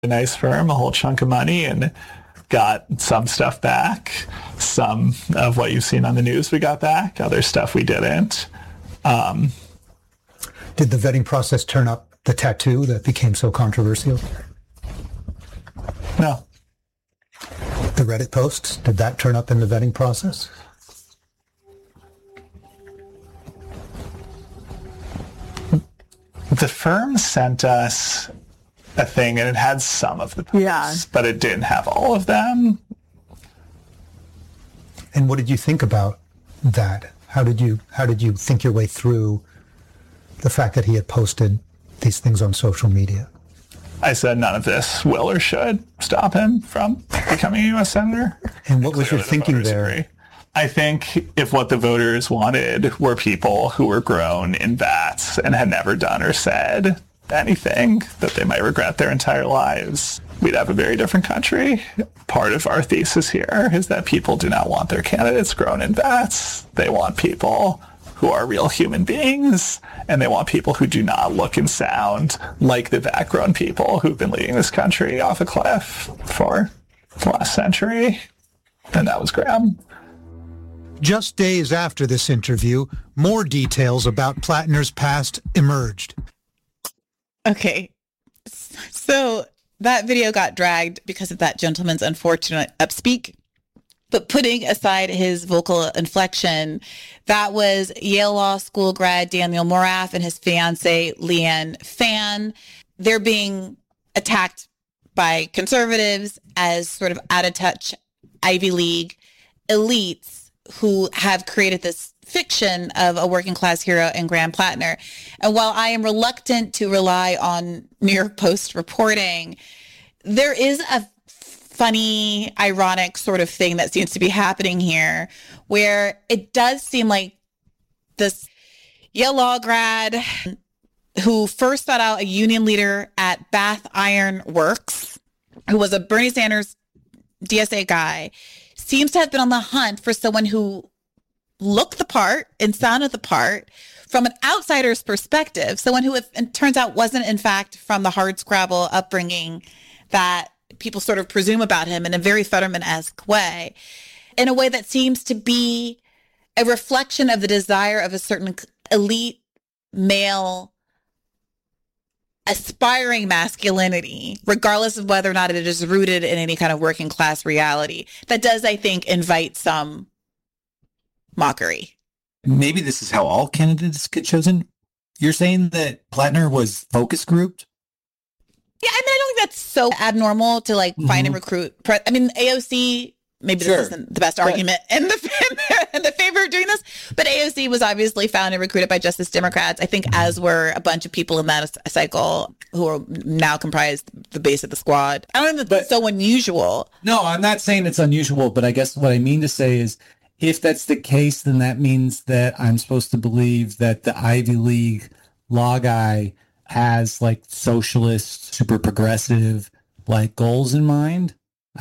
a nice firm, a whole chunk of money, and got some stuff back. Some of what you've seen on the news we got back. Other stuff we didn't. Did the vetting process turn up the tattoo that became so controversial? No. The Reddit posts, did that turn up in the vetting process? The firm sent us a thing, and it had some of the posts, but it didn't have all of them. And what did you think about that? How did you think your way through the fact that he had posted these things on social media? I said none of this will or should stop him from becoming a U.S. Senator. And what was your thinking there? Agree. I think if what the voters wanted were people who were grown in vats and had never done or said anything that they might regret their entire lives, we'd have a very different country. Part of our thesis here is that people do not want their candidates grown in vats. They want people who are real human beings, and they want people who do not look and sound like the vat-grown people who've been leading this country off a cliff for the last century. And that was Graham. Just days after this interview, more details about Plattner's past emerged. Okay, so that video got dragged because of that gentleman's unfortunate upspeak. But putting aside his vocal inflection, that was Yale Law School grad Daniel Moraff and his fiancée, Leanne Phan. They're being attacked by conservatives as sort of out-of-touch Ivy League elites who have created this fiction of a working class hero in Graham Plattner. And while I am reluctant to rely on New York Post reporting, there is a funny, ironic sort of thing that seems to be happening here, where it does seem like this Yale Law grad who first sought out a union leader at Bath Iron Works, who was a Bernie Sanders DSA guy, seems to have been on the hunt for someone who looked the part and sounded the part from an outsider's perspective, someone who, it turns out, wasn't in fact from the hardscrabble upbringing that people sort of presume about him in a very Fetterman-esque way, in a way that seems to be a reflection of the desire of a certain elite male aspiring masculinity, regardless of whether or not it is rooted in any kind of working class reality. That does, I think, invite some mockery. Maybe this is how all candidates get chosen. You're saying that Plattner was focus grouped? Yeah, I mean, I don't think that's so abnormal to find and recruit. AOC, maybe this isn't the best argument in the favor of doing this, but AOC was obviously found and recruited by Justice Democrats, I think, as were a bunch of people in that cycle who are now comprised the base of the squad. I don't think that's so unusual. No, I'm not saying it's unusual, but I guess what I mean to say is, if that's the case, then that means that I'm supposed to believe that the Ivy League law guy has socialist, super progressive, goals in mind.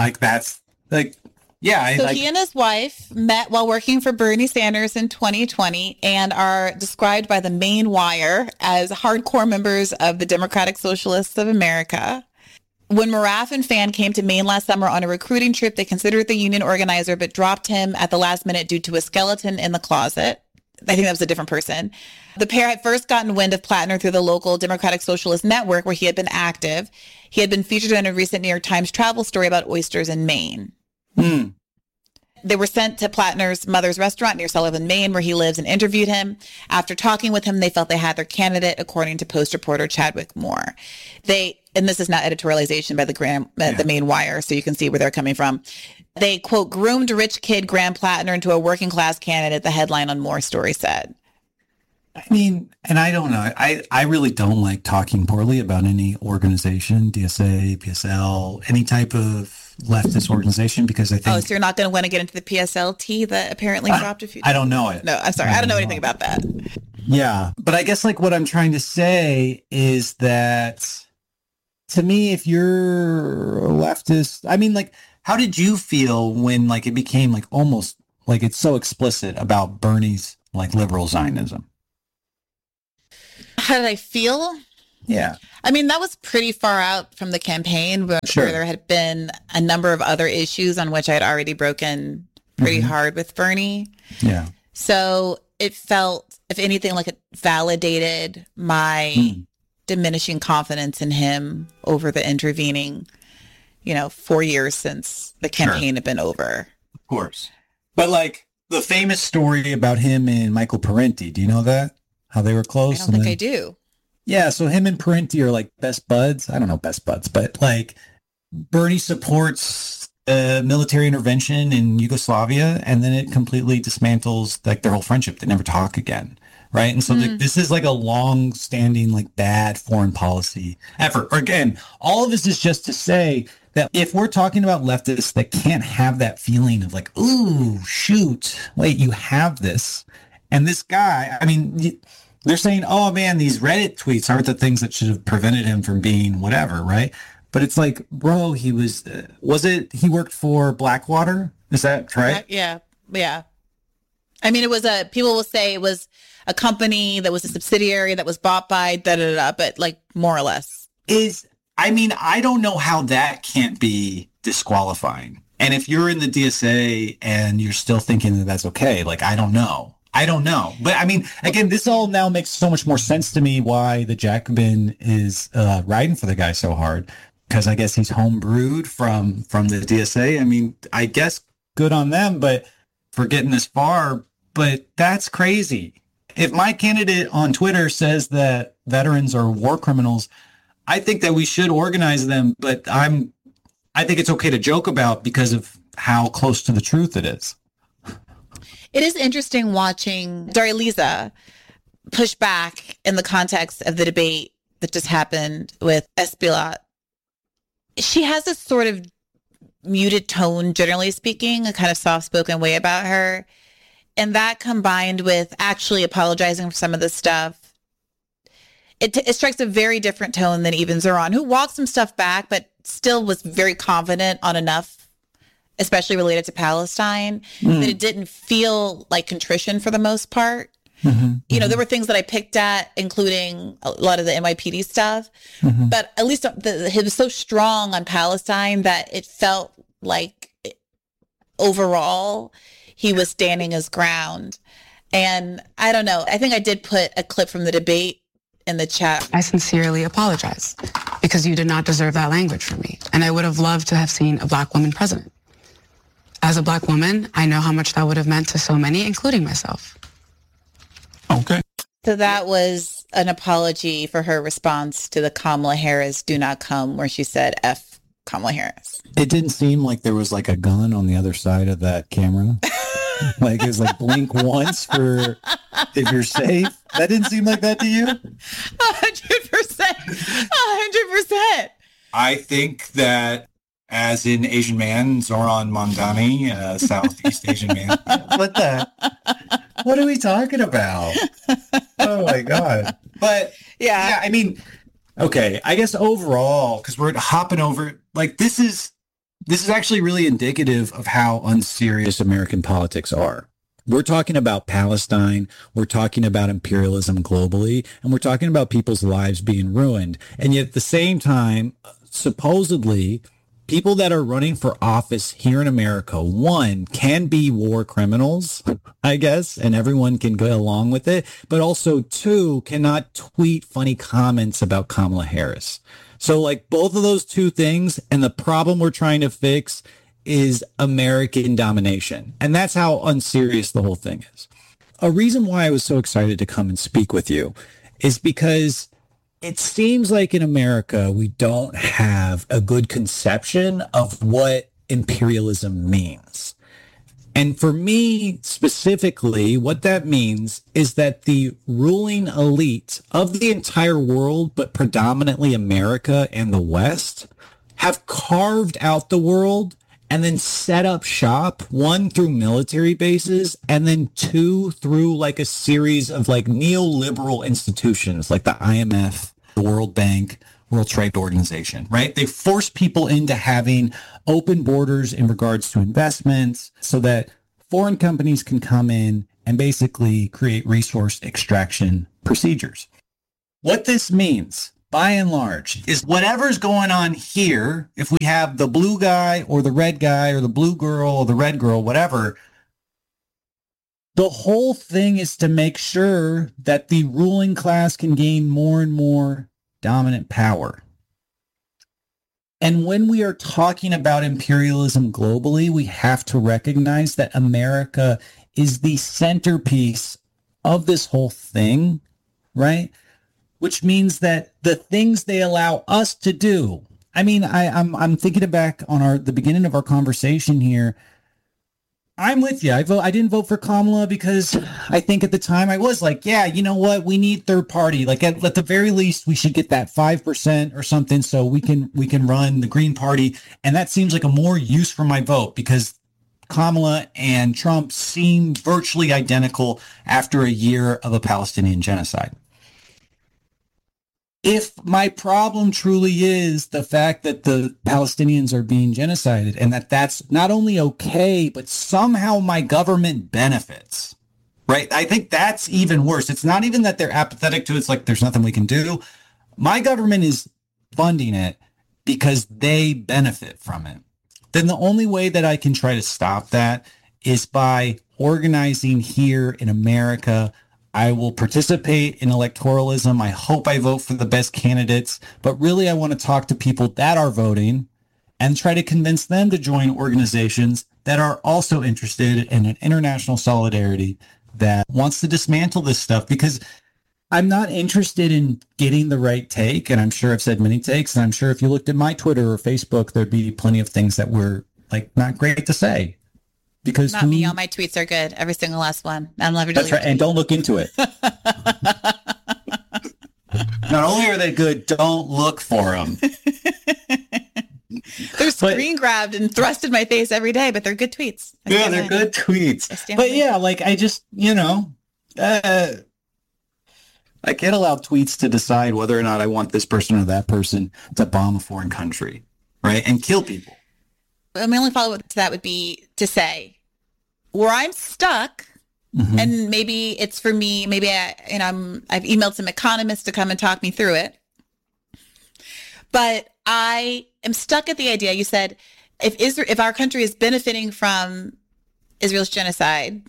He and his wife met while working for Bernie Sanders in 2020 and are described by the Maine Wire as hardcore members of the Democratic Socialists of America. When Moraff and Phan came to Maine last summer on a recruiting trip, they considered the union organizer, but dropped him at the last minute due to a skeleton in the closet. I think that was a different person. The pair had first gotten wind of Plattner through the local Democratic Socialist Network, where he had been active. He had been featured in a recent New York Times travel story about oysters in Maine. They were sent to Plattner's mother's restaurant near Sullivan, Maine, where he lives, and interviewed him. After talking with him, they felt they had their candidate, according to Post reporter Chadwick Moore. And this is not editorialization by the Maine Wire, so you can see where they're coming from. They, quote, groomed rich kid Graham Plattner into a working class candidate, the headline on Moore's story said. I mean, and I don't know. I really don't like talking poorly about any organization, DSA, PSL, any type of leftist organization, because I think... Oh, so you're not going to want to get into the PSLT that apparently dropped a few... I don't know it. No, I'm sorry. I don't know anything about that. Yeah. But I guess what I'm trying to say is that, to me, if you're a leftist, I mean, how did you feel when it became almost it's so explicit about Bernie's liberal Zionism? How did I feel? Yeah. I mean, that was pretty far out from the campaign where there had been a number of other issues on which I had already broken pretty hard with Bernie. Yeah. So it felt, if anything, like it validated my diminishing confidence in him over the intervening, 4 years since the campaign had been over. Of course. But like the famous story about him and Michael Parenti, do you know that? How they were close? I don't think I do. Yeah, so him and Parenti are like best buds. I don't know best buds, but like Bernie supports military intervention in Yugoslavia, and then it completely dismantles like their whole friendship. They never talk again, right? And so this is like a long-standing like bad foreign policy effort. Again, all of this is just to say that if we're talking about leftists that can't have that feeling of like, ooh, shoot, wait, you have this, and this guy, I mean. They're saying, oh man, these Reddit tweets aren't the things that should have prevented him from being whatever, right? But it's like, bro, he was he worked for Blackwater? Is that right? Yeah. I mean, people will say it was a company that was a subsidiary that was bought by but like more or less. I don't know how that can't be disqualifying. And if you're in the DSA and you're still thinking that that's okay, like, I don't know. But I mean, again, this all now makes so much more sense to me why the Jacobin is riding for the guy so hard. Because I guess he's homebrewed from the DSA. I mean, I guess good on them, but for getting this far. But that's crazy. If my candidate on Twitter says that veterans are war criminals, I think that we should organize them. But I think it's okay to joke about because of how close to the truth it is. It is interesting watching Darliza push back in the context of the debate that just happened with Espilat. She has this sort of muted tone, generally speaking, a kind of soft-spoken way about her. And that combined with actually apologizing for some of the stuff, it strikes a very different tone than even Zoran, who walked some stuff back, but still was very confident on enough, especially related to Palestine, that it didn't feel like contrition for the most part. There were things that I picked at, including a lot of the NYPD stuff, but at least he was so strong on Palestine that it felt like overall he was standing his ground. And I don't know, I think I did put a clip from the debate in the chat. I sincerely apologize because you did not deserve that language from me. And I would have loved to have seen a Black woman president. As a Black woman, I know how much that would have meant to so many, including myself. Okay. So that was an apology for her response to the Kamala Harris "do not come," where she said F Kamala Harris. It didn't seem like there was like a gun on the other side of that camera. Like it was like blink once for if you're safe. That didn't seem like that to you? 100%. 100%. I think that as in Asian man, Zoran Mandani, Southeast Asian man. What are we talking about? Oh my God. But yeah, I mean, okay, I guess overall, because we're hopping over, like this is actually really indicative of how unserious American politics are. We're talking about Palestine, we're talking about imperialism globally, and we're talking about people's lives being ruined. And yet at the same time, supposedly, people that are running for office here in America, one, can be war criminals, I guess, and everyone can go along with it. But also, two, cannot tweet funny comments about Kamala Harris. So like both of those two things, and the problem we're trying to fix is American domination. And that's how unserious the whole thing is. A reason why I was so excited to come and speak with you is because it seems like in America, we don't have a good conception of what imperialism means. And for me specifically, what that means is that the ruling elite of the entire world, but predominantly America and the West, have carved out the world and then set up shop, one, through military bases, and then two, through like a series of like neoliberal institutions like the IMF, the World Bank, World Trade Organization, right? They force people into having open borders in regards to investments so that foreign companies can come in and basically create resource extraction procedures. What this means by and large, is whatever's going on here, if we have the blue guy or the red guy or the blue girl or the red girl, whatever, the whole thing is to make sure that the ruling class can gain more and more dominant power. And when we are talking about imperialism globally, we have to recognize that America is the centerpiece of this whole thing, right? Which means that the things they allow us to do. I mean, I'm thinking back on the beginning of our conversation here. I'm with you. I didn't vote for Kamala because I think at the time I was like, yeah, you know what? We need third party. Like at the very least, we should get that 5% or something so we can run the Green Party. And that seems like a more use for my vote because Kamala and Trump seem virtually identical after a year of a Palestinian genocide. If my problem truly is the fact that the Palestinians are being genocided and that's not only okay, but somehow my government benefits, right? I think that's even worse. It's not even that they're apathetic to it. It's like, there's nothing we can do. My government is funding it because they benefit from it. Then the only way that I can try to stop that is by organizing here in America. I will participate in electoralism. I hope I vote for the best candidates, but really I want to talk to people that are voting and try to convince them to join organizations that are also interested in an international solidarity that wants to dismantle this stuff, because I'm not interested in getting the right take. And I'm sure I've said many takes, and I'm sure if you looked at my Twitter or Facebook, there'd be plenty of things that were like not great to say. Because not me, all my tweets are good. Every single last one. I'm never That's right. And don't look into it. Not only are they good, don't look for them. They're screen grabbed and thrust in my face every day, but they're good tweets. Yeah, they're good tweets. But yeah, like I just, I can't allow tweets to decide whether or not I want this person or that person to bomb a foreign country, right? And kill people. My only follow-up to that would be to say, where I'm stuck, and maybe it's for me, maybe I've emailed some economists to come and talk me through it, but I am stuck at the idea. You said, if our country is benefiting from Israel's genocide,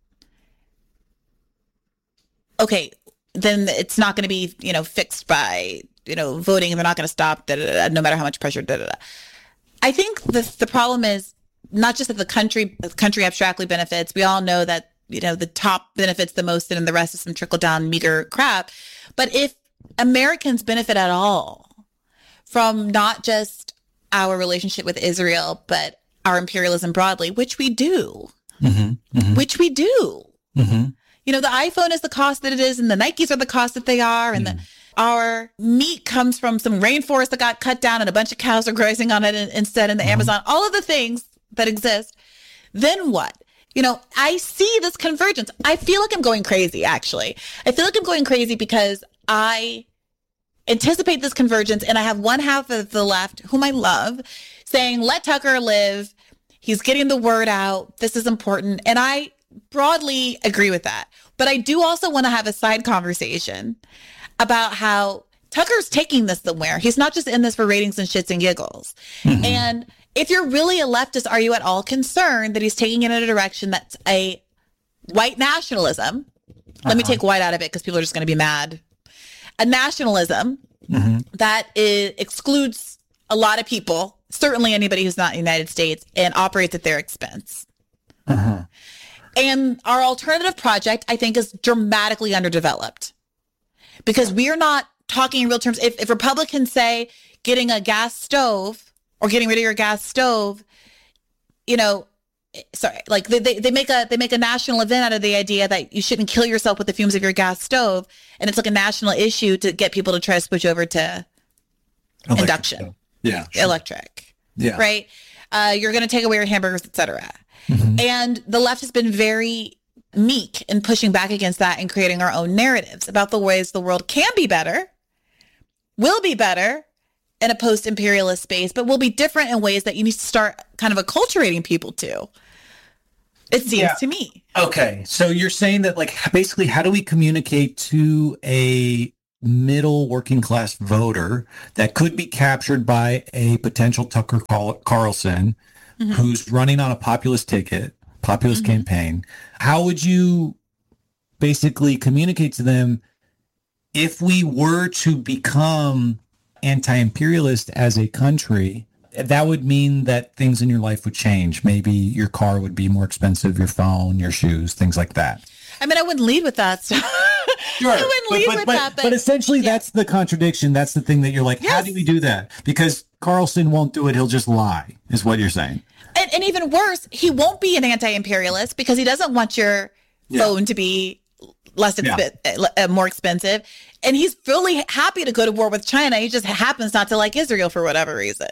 okay, then it's not going to be, fixed by, voting, and they're not going to stop, no matter how much pressure, I think the problem is not just that the country abstractly benefits. We all know that, the top benefits the most and the rest is some trickle down meager crap. But if Americans benefit at all from not just our relationship with Israel, but our imperialism broadly, which we do, the iPhone is the cost that it is, and the Nikes are the cost that they are, and our meat comes from some rainforest that got cut down and a bunch of cows are grazing on it instead in the Amazon, all of the things that exist. Then what? I see this convergence. I feel like I'm going crazy, actually. I feel like I'm going crazy because I anticipate this convergence, and I have one half of the left, whom I love, saying, let Tucker live. He's getting the word out. This is important. And I broadly agree with that. But I do also want to have a side conversation about how Tucker's taking this somewhere. He's not just in this for ratings and shits and giggles. And if you're really a leftist, are you at all concerned that he's taking it in a direction that's a white nationalism? Let me take white out of it because people are just going to be mad. A nationalism that excludes a lot of people, certainly anybody who's not in the United States, and operates at their expense. And our alternative project, I think, is dramatically underdeveloped. Because we are not talking in real terms. If Republicans say getting a gas stove or getting rid of your gas stove, like they make a national event out of the idea that you shouldn't kill yourself with the fumes of your gas stove, and it's like a national issue to get people to try to switch over to induction, electric, right? You're going to take away your hamburgers, etc. And the left has been very meek in pushing back against that and creating our own narratives about the ways the world can be better, will be better in a post-imperialist space, but will be different in ways that you need to start kind of acculturating people to. It seems to me. Okay. So you're saying that, like, basically, how do we communicate to a middle working class voter that could be captured by a potential Tucker Carlson who's running on a populist campaign, how would you basically communicate to them if we were to become anti-imperialist as a country? That would mean that things in your life would change. Maybe your car would be more expensive, your phone, your shoes, things like that. I mean, I wouldn't lead with that stuff. Sure. I wouldn't lead with that. But essentially, that's the contradiction. That's the thing that you're like, how do we do that? Because Carlson won't do it. He'll just lie, is what you're saying. And even worse, he won't be an anti-imperialist because he doesn't want your phone to be more expensive. And he's fully happy to go to war with China. He just happens not to like Israel for whatever reason.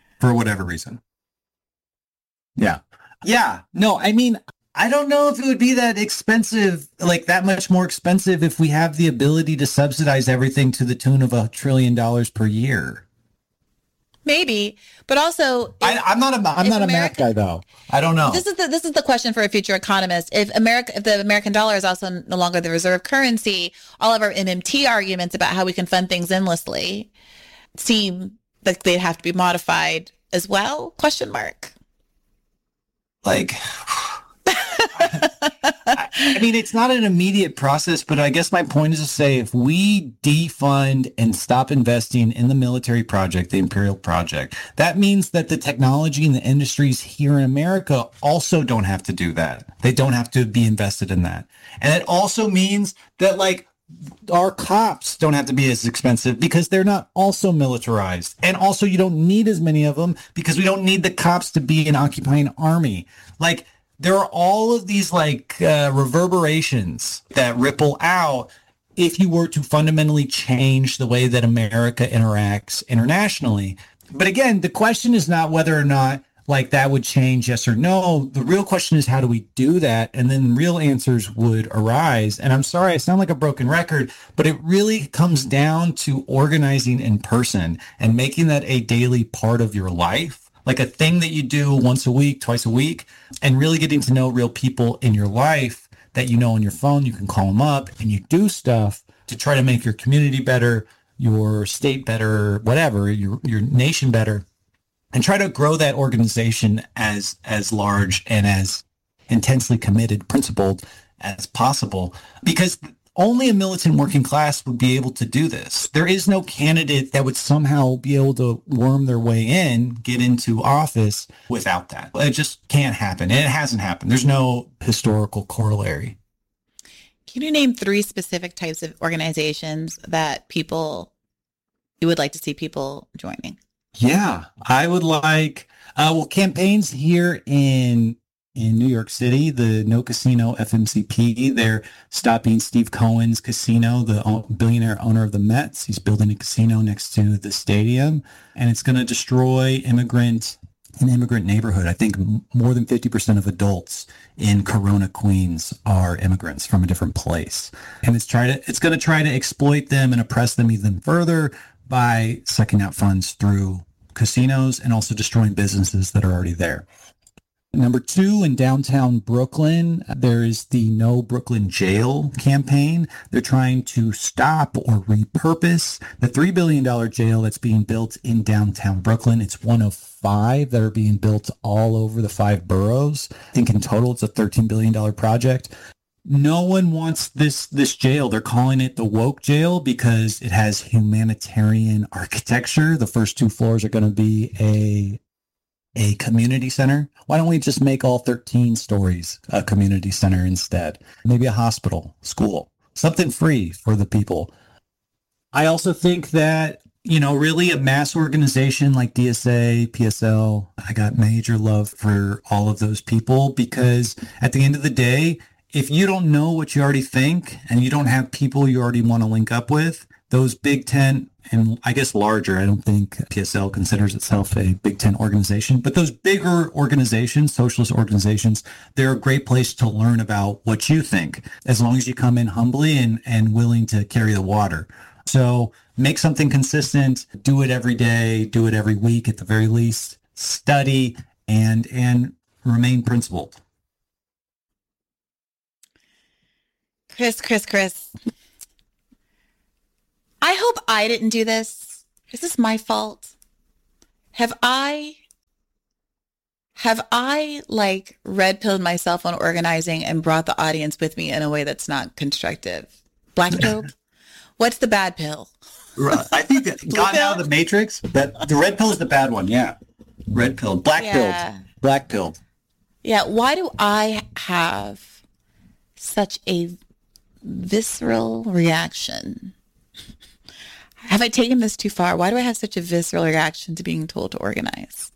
Yeah. Yeah. No, I mean, I don't know if it would be that expensive, like that much more expensive if we have the ability to subsidize everything to the tune of $1 trillion per year. Maybe, but also I'm not a math guy though. I don't know. This is the question for a future economist. If the American dollar is also no longer the reserve currency, all of our MMT arguments about how we can fund things endlessly seem like they'd have to be modified as well? Question mark. Like, I mean, it's not an immediate process, but I guess my point is to say if we defund and stop investing in the military project, the imperial project, that means that the technology and the industries here in America also don't have to do that. They don't have to be invested in that. And it also means that like our cops don't have to be as expensive because they're not also militarized. And also you don't need as many of them because we don't need the cops to be an occupying army. Like, there are all of these like reverberations that ripple out if you were to fundamentally change the way that America interacts internationally. But again, the question is not whether or not like that would change, yes or no. The real question is, how do we do that? And then real answers would arise. And I'm sorry, I sound like a broken record, but it really comes down to organizing in person and making that a daily part of your life. Like a thing that you do once a week, twice a week, and really getting to know real people in your life that you know on your phone. You can call them up and you do stuff to try to make your community better, your state better, whatever, your nation better, and try to grow that organization as large and as intensely committed, principled as possible. Because only a militant working class would be able to do this. There is no candidate that would somehow be able to worm their way in, get into office without that. It just can't happen. And it hasn't happened. There's no historical corollary. Can you name 3 specific types of organizations that you would like to see people joining? Yeah, I would like, campaigns here in New York City, the No Casino FMCP, they're stopping Steve Cohen's casino, the billionaire owner of the Mets. He's building a casino next to the stadium, and it's going to destroy an immigrant neighborhood. I think more than 50% of adults in Corona, Queens are immigrants from a different place. And it's going to try to exploit them and oppress them even further by sucking out funds through casinos and also destroying businesses that are already there. Number 2, in downtown Brooklyn, there is the No Brooklyn Jail campaign. They're trying to stop or repurpose the $3 billion jail that's being built in downtown Brooklyn. It's one of 5 that are being built all over the 5 boroughs. I think in total it's a $13 billion project. No one wants this jail. They're calling it the woke jail because it has humanitarian architecture. The first 2 floors are going to be a community center. Why don't we just make all 13 stories a community center instead? Maybe a hospital, school, something free for the people. I also think that, really a mass organization like DSA, PSL, I got major love for all of those people because at the end of the day, if you don't know what you already think and you don't have people you already want to link up with, those big tent, and I guess larger, I don't think PSL considers itself a Big Tent organization, but those bigger organizations, socialist organizations, they're a great place to learn about what you think, as long as you come in humbly and willing to carry the water. So make something consistent, do it every day, do it every week at the very least, study and remain principled. Chris. I hope I didn't do this. Is this my fault? Have I like red pilled myself on organizing and brought the audience with me in a way that's not constructive? Black pill? What's the bad pill? I think that gotten out of the matrix, that the red pill is the bad one. Yeah. Red pill, black pilled, black pilled. Yeah. Why do I have such a visceral reaction? Have I taken this too far? Why do I have such a visceral reaction to being told to organize?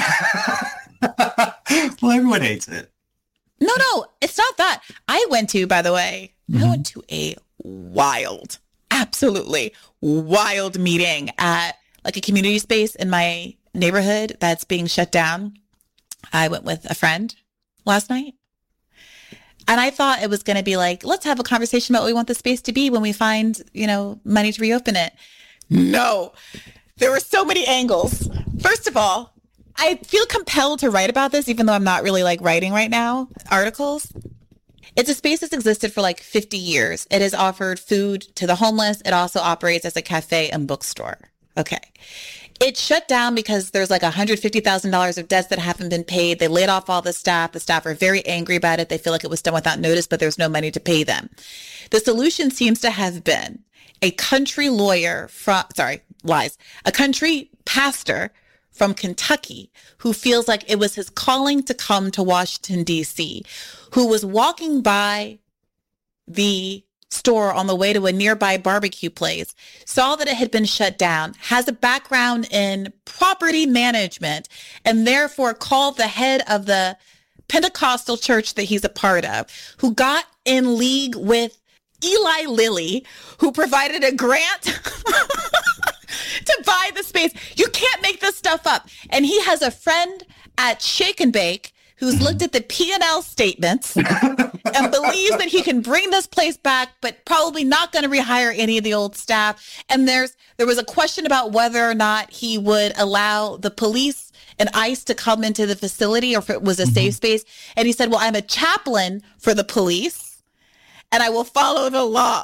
Well, everyone hates it. No, it's not that. I went to, by the way, I went to a wild, absolutely wild meeting at like a community space in my neighborhood that's being shut down. I went with a friend last night. And I thought it was going to be like, let's have a conversation about what we want the space to be when we find, money to reopen it. No, there were so many angles. First of all, I feel compelled to write about this, even though I'm not really like writing right now, articles. It's a space that's existed for like 50 years. It has offered food to the homeless. It also operates as a cafe and bookstore. Okay. It shut down because there's like $150,000 of debts that haven't been paid. They laid off all the staff. The staff are very angry about it. They feel like it was done without notice, but there's no money to pay them. The solution seems to have been a country pastor from Kentucky who feels like it was his calling to come to Washington, D.C., who was walking by the store on the way to a nearby barbecue place, saw that it had been shut down, has a background in property management, and therefore called the head of the Pentecostal church that he's a part of, who got in league with Eli Lilly, who provided a grant to buy the space. You can't make this stuff up. And he has a friend at Shake and Bake who's looked at the P&L statements and believes that he can bring this place back, but probably not going to rehire any of the old staff. And there was a question about whether or not he would allow the police and ICE to come into the facility or if it was a safe space. And he said, well, I'm a chaplain for the police and I will follow the law.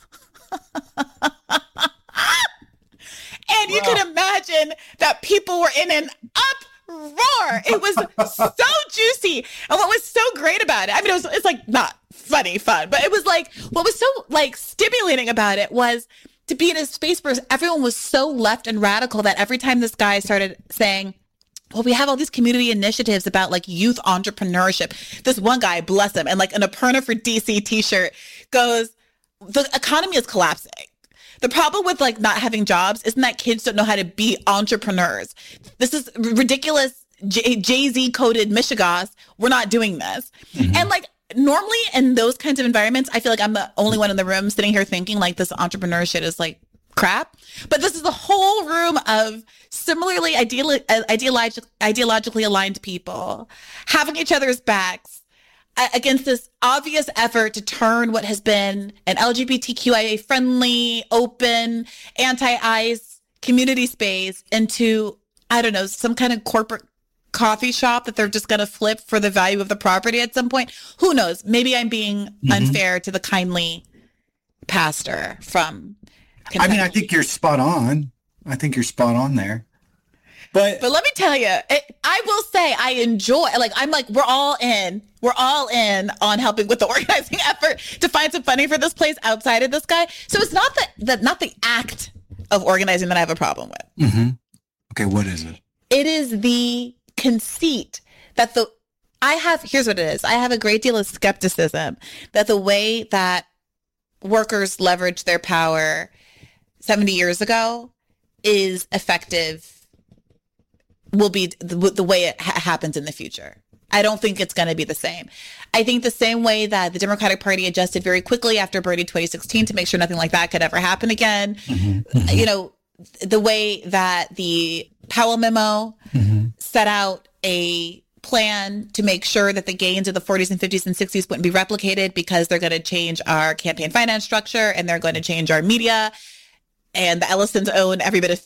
And you can imagine that people were in an uproar. It was so juicy. And what was so great about it, I mean, it's like not funny fun, but it was like, what was so like stimulating about it was to be in a space where everyone was so left and radical that every time this guy started saying, well, we have all these community initiatives about like youth entrepreneurship. This one guy, bless him, and like an Aparna for DC t-shirt goes, the economy is collapsing. The problem with like not having jobs isn't that kids don't know how to be entrepreneurs. This is ridiculous Jay-Z coded Michigas. We're not doing this. And like normally in those kinds of environments, I feel like I'm the only one in the room sitting here thinking like this entrepreneur shit is like crap. But this is a whole room of similarly ideologically aligned people having each other's backs against this obvious effort to turn what has been an LGBTQIA friendly, open, anti-ICE community space into, I don't know, some kind of corporate coffee shop that they're just going to flip for the value of the property at some point. Who knows? Maybe I'm being unfair to the kindly pastor from Kentucky. I mean, I think you're spot on. I think you're spot on there. But let me tell you, I will say I enjoy, like, I'm like, we're all in on helping with the organizing effort to find some funding for this place outside of this guy. So it's not not the act of organizing that I have a problem with. Okay, what is it? It is the conceit that here's what it is. I have a great deal of skepticism that the way that workers leveraged their power 70 years ago is effective, will be the way it happens in the future. I don't think it's going to be the same. I think the same way that the Democratic Party adjusted very quickly after Bernie 2016 to make sure nothing like that could ever happen again. You know, the way that the Powell memo set out a plan to make sure that the gains of the 40s and 50s and 60s wouldn't be replicated because they're going to change our campaign finance structure and they're going to change our media, and the Ellisons own every bit of,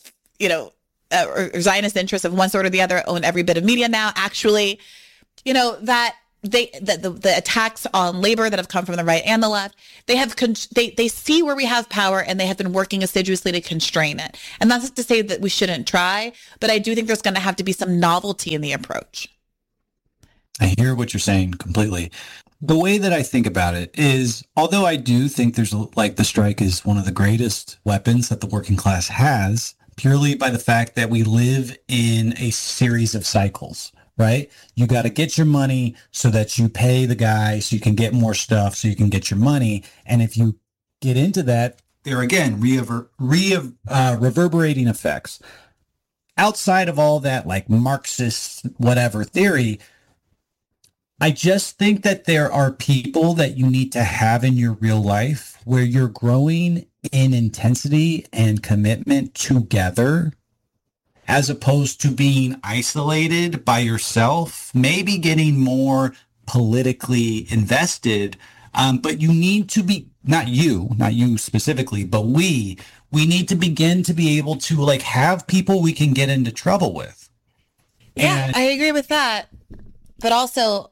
or Zionist interests of one sort or the other own every bit of media now. Actually, that the attacks on labor that have come from the right and the left, they see where we have power, and they have been working assiduously to constrain it. And that's not to say that we shouldn't try, but I do think there's going to have to be some novelty in the approach. I hear what you're saying completely. The way that I think about it is, although I do think there's like the strike is one of the greatest weapons that the working class has, purely by the fact that we live in a series of cycles, right? You got to get your money so that you pay the guy so you can get more stuff so you can get your money. And if you get into that, there again, reverberating effects. Outside of all that, like Marxist whatever theory, I just think that there are people that you need to have in your real life where you're growing in intensity and commitment together, as opposed to being isolated by yourself, maybe getting more politically invested. But you need to be, not you specifically, but we need to begin to be able to like have people we can get into trouble with. Yeah, I agree with that. But also,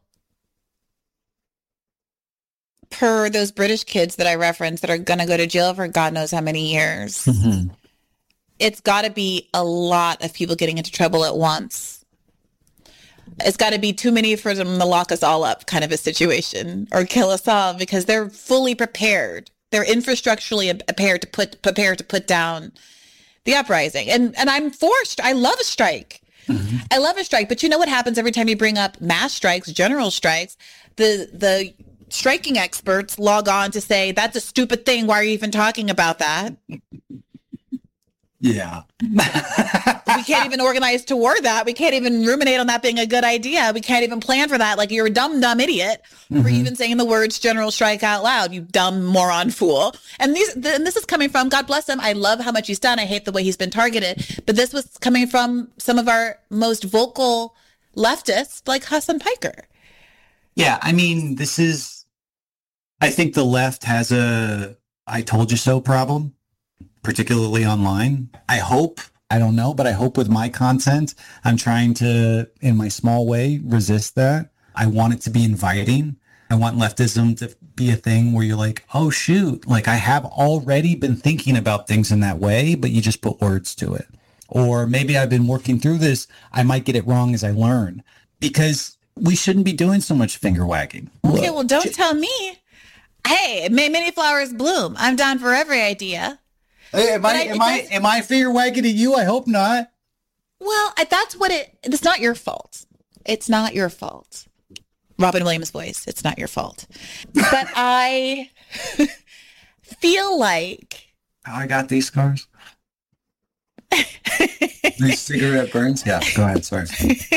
per those British kids that I referenced that are going to go to jail for God knows how many years, it's got to be a lot of people getting into trouble at once. It's got to be too many for them to lock us all up kind of a situation or kill us all, because they're fully prepared. They're infrastructurally prepared to put down the uprising. And I'm forced. I love a strike. I love a strike. But you know what happens every time you bring up mass strikes, general strikes? The striking experts log on to say, that's a stupid thing. Why are you even talking about that? Yeah. We can't even organize toward that. We can't even ruminate on that being a good idea. We can't even plan for that. Like, you're a dumb idiot for even saying the words general strike out loud, you dumb moron fool. And this is coming from, God bless him, I love how much he's done. I hate the way he's been targeted. But this was coming from some of our most vocal leftists like Hassan Piker. Yeah, I mean, I think the left has a I told you so problem, particularly online. I hope with my content, I'm trying to, in my small way, resist that. I want it to be inviting. I want leftism to be a thing where you're like, oh, shoot, like I have already been thinking about things in that way, but you just put words to it. Or maybe I've been working through this. I might get it wrong as I learn, because we shouldn't be doing so much finger wagging. Okay, well, don't tell me. Hey, may many flowers bloom. I'm down for every idea. Hey, am I finger wagging at you? I hope not. Well, it's not your fault. It's not your fault. Robin Williams' voice. It's not your fault. But I feel like. How I got these scars? These cigarette burns? Yeah, go ahead. Sorry.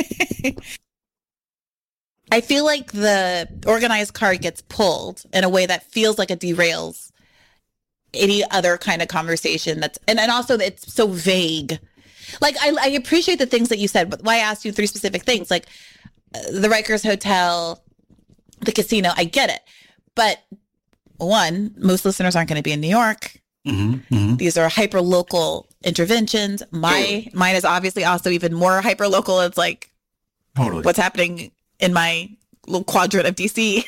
I feel like the organized card gets pulled in a way that feels like it derails any other kind of conversation and also it's so vague. Like, I appreciate the things that you said, but why I asked you 3 specific things, like the Rikers Hotel, the casino, I get it. But one, most listeners aren't going to be in New York. These are hyper local interventions. Mine is obviously also even more hyper local. It's like, totally what's happening in my little quadrant of DC,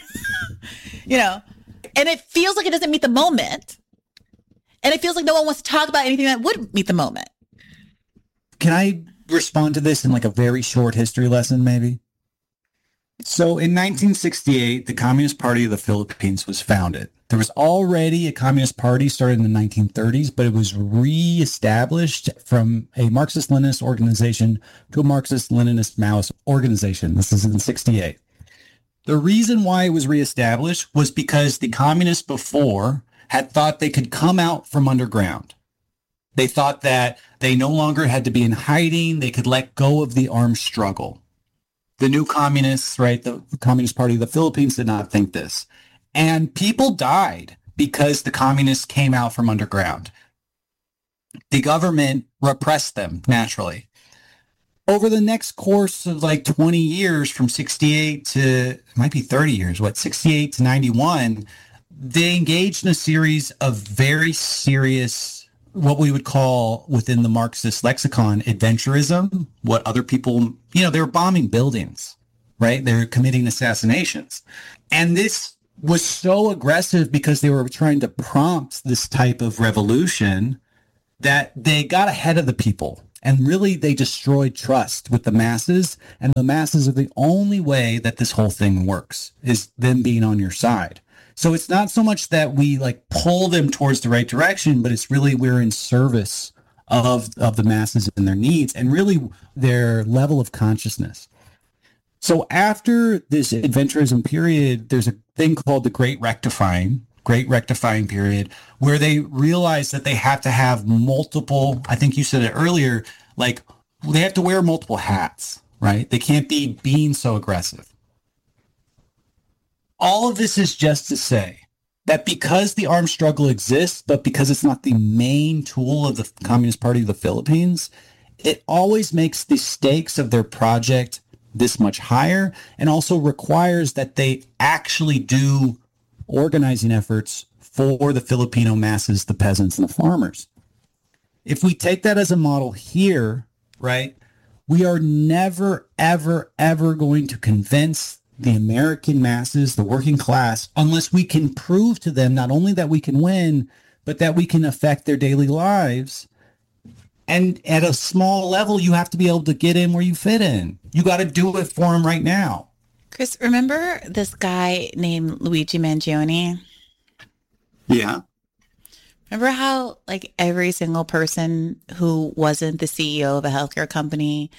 and it feels like it doesn't meet the moment. And it feels like no one wants to talk about anything that would meet the moment. Can I respond to this in like a very short history lesson, maybe? So in 1968, the Communist Party of the Philippines was founded. There was already a Communist Party started in the 1930s, but it was reestablished from a Marxist-Leninist organization to a Marxist-Leninist Maoist organization. This is in 68. The reason why it was reestablished was because the communists before had thought they could come out from underground. They thought that they no longer had to be in hiding. They could let go of the armed struggle. The new communists, right, the Communist Party of the Philippines did not think this. And people died because the communists came out from underground. The government repressed them naturally. Over the next course of like 20 years, from 68 to, it might be 30 years, 68 to 91, they engaged in a series of very serious, what we would call within the Marxist lexicon, adventurism, what other people, they were bombing buildings. right? They're committing assassinations. And this was so aggressive because they were trying to prompt this type of revolution that they got ahead of the people. And really, they destroyed trust with the masses. And the masses are the only way that this whole thing works, is them being on your side. So it's not so much that we like pull them towards the right direction, but it's really we're in service of the masses and their needs and really their level of consciousness. So after this adventurism period, there's a thing called the Great Rectifying period, where they realize that they have to have multiple, I think you said it earlier, like they have to wear multiple hats, right? They can't be being so aggressive. All of this is just to say that because the armed struggle exists, but because it's not the main tool of the Communist Party of the Philippines, it always makes the stakes of their project this much higher and also requires that they actually do organizing efforts for the Filipino masses, the peasants and the farmers. If we take that as a model here, right, we are never, ever, ever going to convince the American masses, the working class, unless we can prove to them not only that we can win, but that we can affect their daily lives. And at a small level, you have to be able to get in where you fit in. You got to do it for them right now. Chris, remember this guy named Luigi Mangione? Yeah. Remember how like every single person who wasn't the CEO of a healthcare company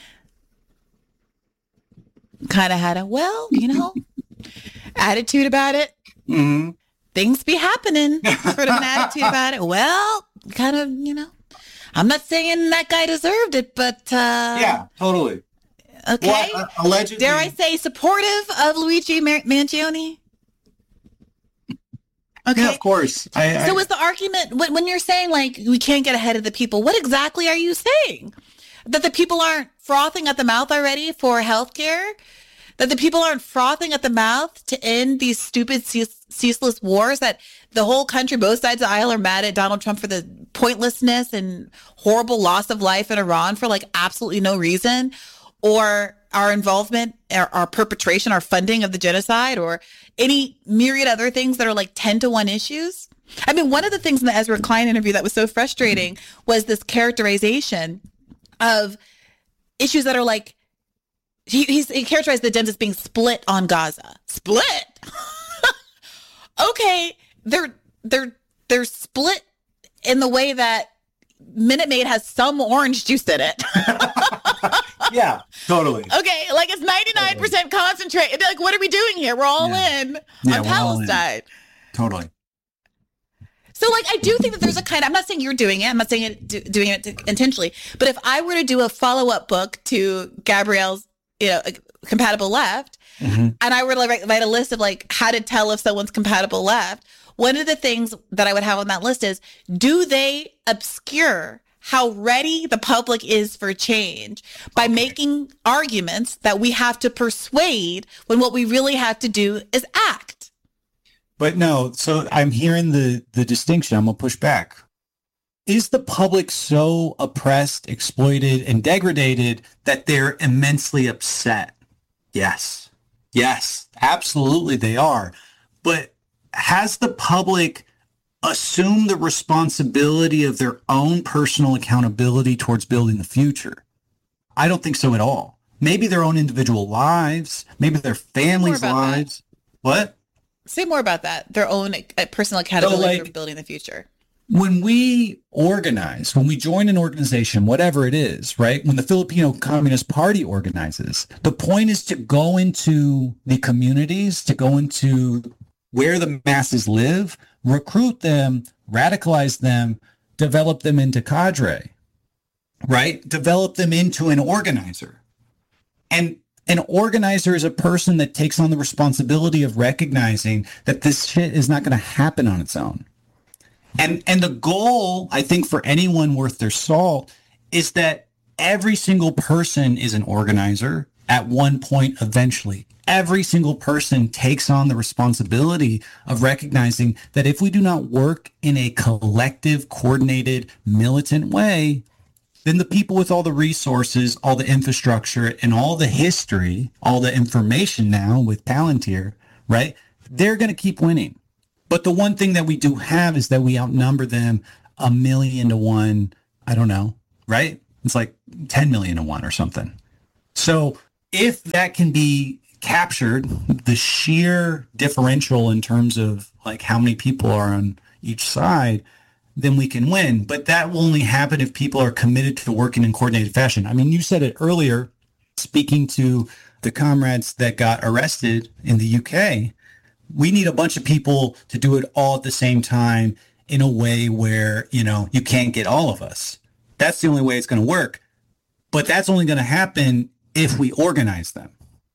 kind of had a, well, you know, attitude about it? Mm-hmm. Things be happening, sort of an attitude about it. Well, kind of, you know, I'm not saying that guy deserved it, but yeah, totally. Okay. Well, allegedly, dare I say supportive of Luigi Mangione? Okay. Yeah, of course. So is the argument, when you're saying like we can't get ahead of the people, what exactly are you saying? That the people aren't frothing at the mouth already for healthcare? That the people aren't frothing at the mouth to end these stupid, ceaseless wars? That the whole country, both sides of the aisle, are mad at Donald Trump for the pointlessness and horrible loss of life in Iran for like absolutely no reason? Or our involvement, our perpetration, our funding of the genocide, or any myriad other things that are like 10-to-1 issues? I mean, one of the things in the Ezra Klein interview that was so frustrating was this characterization of issues that are like, he characterized the Dems as being split on Gaza. Split? Okay, they're split in the way that Minute Maid has some orange juice in it. Yeah, totally. Okay, like it's 99% concentrate. It'd be like, what are we doing here? We're all in on Palestine. Totally. So, like, I do think that there's a kind of, I'm not saying you're doing it. I'm not saying doing it intentionally. But if I were to do a follow-up book to Gabrielle's, you know, Compatible Left, and I were to write a list of, like, how to tell if someone's compatible left, one of the things that I would have on that list is, do they obscure how ready the public is for change by making arguments that we have to persuade when what we really have to do is act? But no, so I'm hearing the distinction. I'm going to push back. Is the public so oppressed, exploited, and degraded that they're immensely upset? Yes. Yes, absolutely they are. But has the public assumed the responsibility of their own personal accountability towards building the future? I don't think so at all. Maybe their own individual lives, maybe their families' lives. What? Say more about that. Their own personal accountability for building the future. When we organize, when we join an organization, whatever it is, right? When the Filipino Communist Party organizes, the point is to go into the communities, to go into where the masses live, recruit them, radicalize them, develop them into cadre, right? Develop them into an organizer. And an organizer is a person that takes on the responsibility of recognizing that this shit is not going to happen on its own. And the goal, I think, for anyone worth their salt is that every single person is an organizer at one point eventually. Every single person takes on the responsibility of recognizing that if we do not work in a collective, coordinated, militant way, then the people with all the resources, all the infrastructure, and all the history, all the information now with Palantir, right? They're going to keep winning. But the one thing that we do have is that we outnumber them 1,000,000 to 1. I don't know, right? It's like 10 million to 1 or something. So if that can be captured, the sheer differential in terms of like how many people are on each side, then we can win. But that will only happen if people are committed to working in coordinated fashion. I mean, you said it earlier, speaking to the comrades that got arrested in the UK, we need a bunch of people to do it all at the same time in a way where, you know, you can't get all of us. That's the only way it's going to work. But that's only going to happen if we organize them.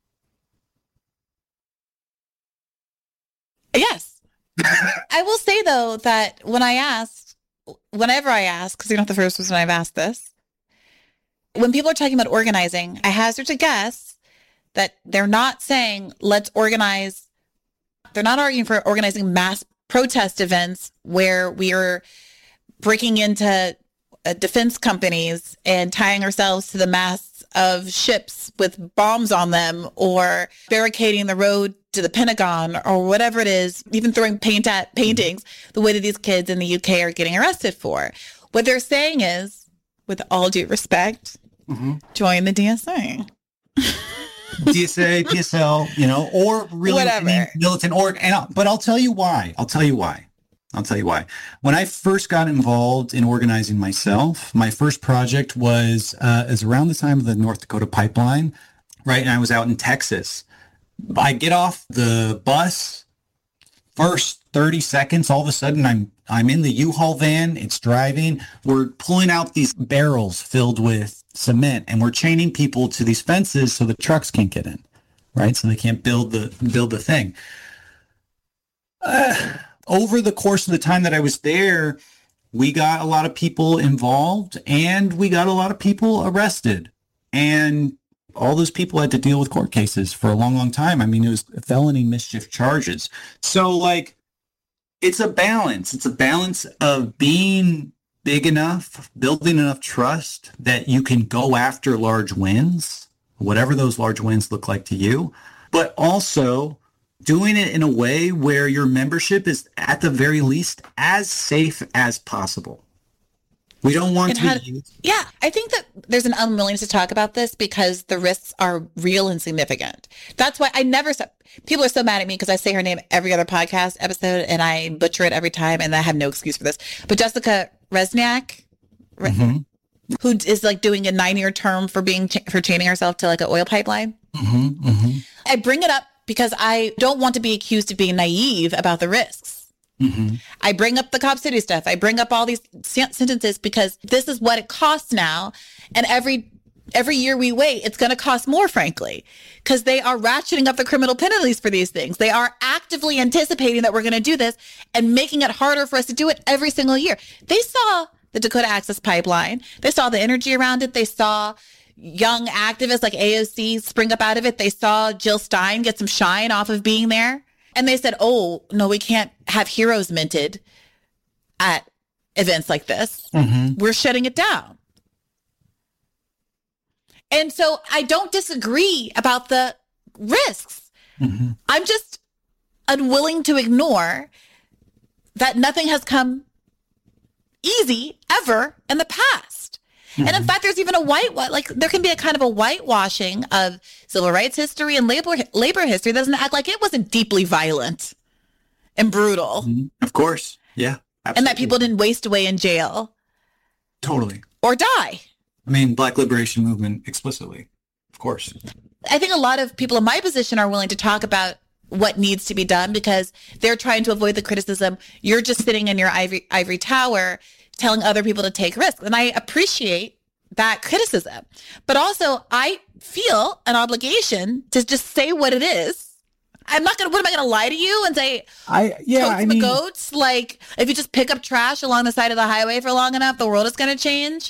Yes. I will say, though, that whenever I ask, because you're not the first person I've asked this, when people are talking about organizing, I hazard to guess that they're not saying, let's organize. They're not arguing for organizing mass protest events where we are breaking into defense companies and tying ourselves to the masts of ships with bombs on them, or barricading the road to the Pentagon, or whatever it is, even throwing paint at paintings, the way that these kids in the UK are getting arrested for. What they're saying is, with all due respect, join the DSA. DSA, PSL, you know, or really Whatever. Militant org. But I'll tell you why. When I first got involved in organizing myself, my first project was around the time of the North Dakota pipeline, right? And I was out in Texas. I get off the bus, first 30 seconds, all of a sudden I'm in the U-Haul van. It's driving. We're pulling out these barrels filled with cement, and we're chaining people to these fences so the trucks can't get in, right? So they can't build the thing. Over the course of the time that I was there, we got a lot of people involved and we got a lot of people arrested. And all those people had to deal with court cases for a long, long time. I mean, it was felony mischief charges. So, like, it's a balance. It's a balance of being big enough, building enough trust that you can go after large wins, whatever those large wins look like to you, but also doing it in a way where your membership is at the very least as safe as possible. We don't want to be used. Yeah, I think that there's an unwillingness to talk about this because the risks are real and significant. That's why I never stop. People are so mad at me because I say her name every other podcast episode and I butcher it every time, and I have no excuse for this. But Jessica Resniak, who is like doing a 9-year term for chaining herself to like an oil pipeline. I bring it up because I don't want to be accused of being naive about the risks. I bring up the Cop City stuff. I bring up all these sentences because this is what it costs now. And every year we wait, it's going to cost more, frankly, because they are ratcheting up the criminal penalties for these things. They are actively anticipating that we're going to do this and making it harder for us to do it every single year. They saw the Dakota Access Pipeline. They saw the energy around it. They saw young activists like AOC spring up out of it. They saw Jill Stein get some shine off of being there. And they said, oh, no, we can't have heroes minted at events like this. We're shutting it down. And so I don't disagree about the risks. I'm just unwilling to ignore that nothing has come easy ever in the past. And in fact, there's even there can be a kind of a whitewashing of civil rights history and labor history that doesn't act like it wasn't deeply violent and brutal. Of course. Yeah. Absolutely. And that people didn't waste away in jail. Totally. Or die. I mean, Black Liberation Movement explicitly. Of course. I think a lot of people in my position are willing to talk about what needs to be done because they're trying to avoid the criticism. You're just sitting in your ivory tower telling other people to take risks. And I appreciate that criticism. But also, I feel an obligation to just say what it is. What am I going to lie to you and say, the goats? Like, if you just pick up trash along the side of the highway for long enough, the world is going to change?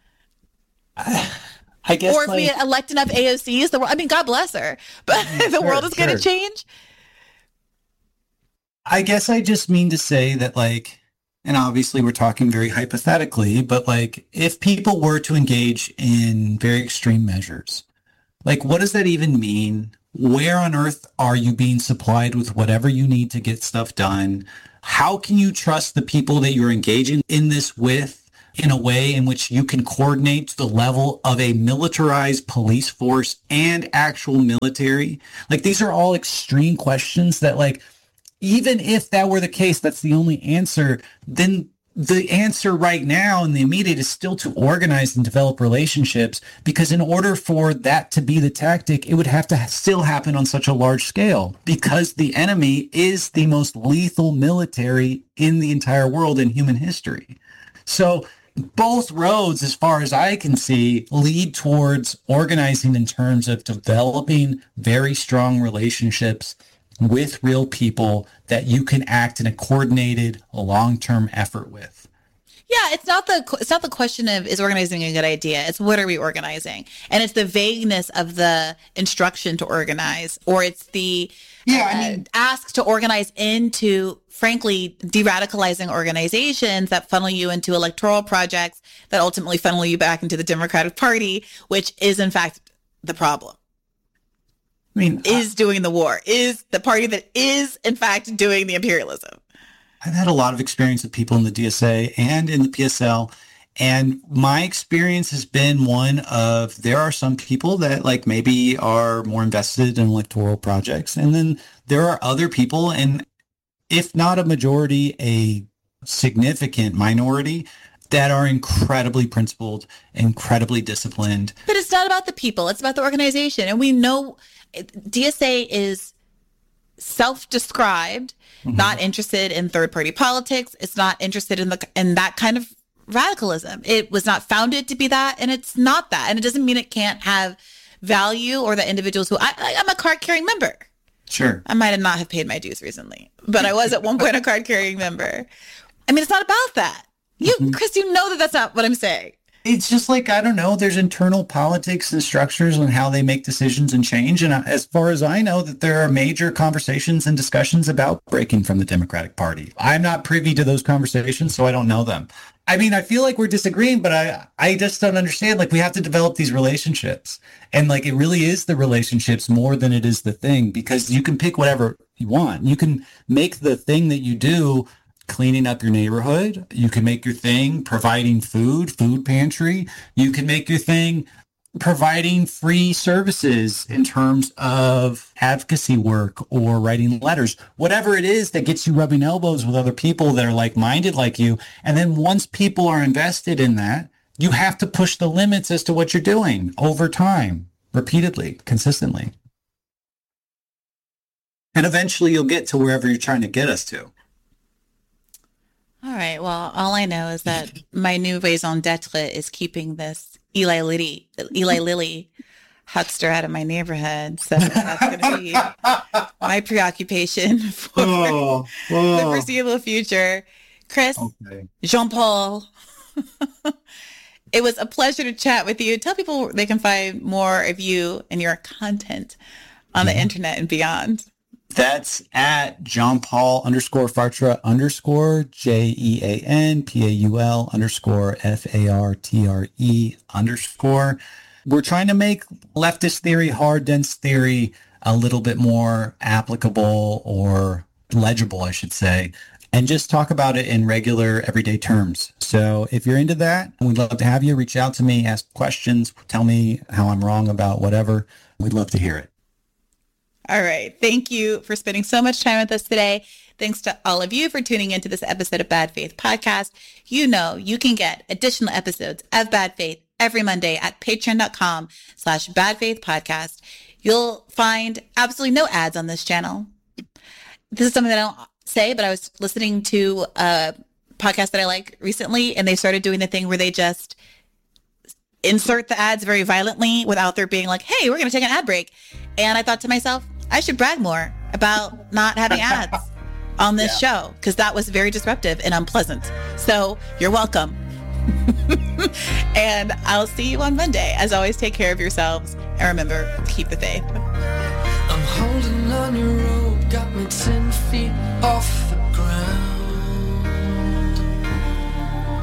I guess. Or if we elect enough AOCs, the world, I mean, God bless her, but the world is going to change. I guess I just mean to say that, like, and obviously we're talking very hypothetically, but like if people were to engage in very extreme measures, like what does that even mean? Where on earth are you being supplied with whatever you need to get stuff done? How can you trust the people that you're engaging in this with in a way in which you can coordinate to the level of a militarized police force and actual military? Like these are all extreme questions that like, even if that were the case, that's the only answer, then the answer right now in the immediate is still to organize and develop relationships, because in order for that to be the tactic, it would have to still happen on such a large scale because the enemy is the most lethal military in the entire world in human history. So both roads, as far as I can see, lead towards organizing in terms of developing very strong relationships with real people that you can act in a coordinated long-term effort with. Yeah, it's not the question of is organizing a good idea. It's what are we organizing? And it's the vagueness of the instruction to organize, or it's the ask to organize into, frankly, de-radicalizing organizations that funnel you into electoral projects that ultimately funnel you back into the Democratic Party, which is in fact the problem. I mean, is doing the war, is the party that is, in fact, doing the imperialism. I've had a lot of experience with people in the DSA and in the PSL. And my experience has been one of, there are some people that like maybe are more invested in electoral projects. And then there are other people, and if not a majority, a significant minority that are incredibly principled, incredibly disciplined. But it's not about the people. It's about the organization. And we know DSA is self-described, not interested in third-party politics. It's not interested in that kind of radicalism. It was not founded to be that, and it's not that. And it doesn't mean it can't have value, or that individuals who I'm a card-carrying member. Sure. I might not have paid my dues recently, but I was at one point a card-carrying member. I mean, it's not about that. Chris, you know that that's not what I'm saying. It's just like, I don't know, there's internal politics and structures on how they make decisions and change. And as far as I know, that there are major conversations and discussions about breaking from the Democratic Party. I'm not privy to those conversations, so I don't know them. I mean, I feel like we're disagreeing, but I just don't understand. Like, we have to develop these relationships. And like, it really is the relationships more than it is the thing, because you can pick whatever you want. You can make the thing that you do cleaning up your neighborhood. You can make your thing providing food pantry. You can make your thing providing free services in terms of advocacy work or writing letters, whatever it is that gets you rubbing elbows with other people that are like-minded like you. And then once people are invested in that, you have to push the limits as to what you're doing over time, repeatedly, consistently. And eventually you'll get to wherever you're trying to get us to. All right. Well, all I know is that my new raison d'etre is keeping this Eli Lilly huckster out of my neighborhood. So that's going to be my preoccupation for the foreseeable future. Chris, Jean-Paul, it was a pleasure to chat with you. Tell people they can find more of you and your content on the internet and beyond. That's at Jean-Paul_Fartre _JEANPAUL_FARTRE_. We're trying to make leftist theory, hard, dense theory a little bit more applicable or legible, I should say, and just talk about it in regular, everyday terms. So if you're into that, we'd love to have you. Reach out to me, ask questions, tell me how I'm wrong about whatever. We'd love to hear it. All right. Thank you for spending so much time with us today. Thanks to all of you for tuning into this episode of Bad Faith Podcast. You know, you can get additional episodes of Bad Faith every Monday at patreon.com/badfaithpodcast. You'll find absolutely no ads on this channel. This is something that I don't say, but I was listening to a podcast that I like recently, and they started doing the thing where they just insert the ads very violently without there being like, hey, we're going to take an ad break. And I thought to myself, I should brag more about not having ads on this show, because that was very disruptive and unpleasant. So you're welcome. And I'll see you on Monday. As always, take care of yourselves and remember to keep the faith. I'm holding on your rope, got me 10 feet off